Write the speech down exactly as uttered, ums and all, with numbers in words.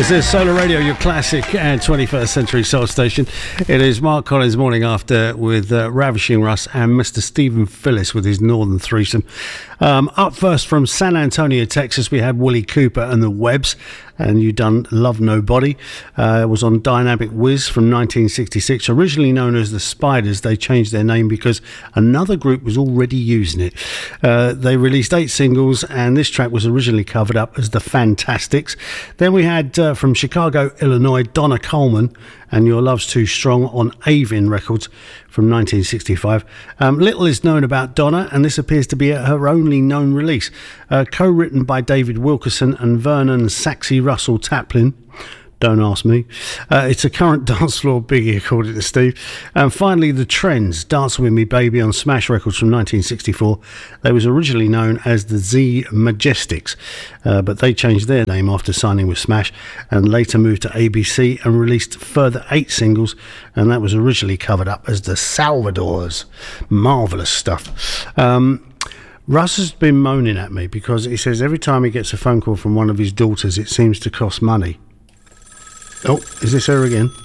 This is Solar Radio, your classic and twenty-first century soul station. It is Mark Collins Morning After with uh, Ravishing Russ and Mister Stephen Phillips with his Northern Threesome. Um, up first from San Antonio, Texas, we had Willie Cooper and the Webbs, and you done Love Nobody. Uh, it was on Dynamic Whiz from nineteen sixty-six. Originally known as the Spiders, they changed their name because another group was already using it. Uh, they released eight singles, and this track was originally covered up as the Fantastics. Then we had uh, from Chicago, Illinois, Donna Coleman and Your Love's Too Strong on Avin Records from nineteen sixty-five. Um, little is known about Donna, and this appears to be her only known release. Uh, co-written by David Wilkerson and Vernon Saxey Russell Taplin. Don't ask me. Uh, it's a current dance floor biggie, according to Steve. And finally, The Trends, Dance With Me Baby on Smash Records from nineteen sixty-four. They was originally known as the Z Majestics, uh, but they changed their name after signing with Smash and later moved to A B C and released further eight singles, and that was originally covered up as the Salvadors. Marvellous stuff. Um... Russ has been moaning at me because he says every time he gets a phone call from one of his daughters, it seems to cost money. Oh, is this her again?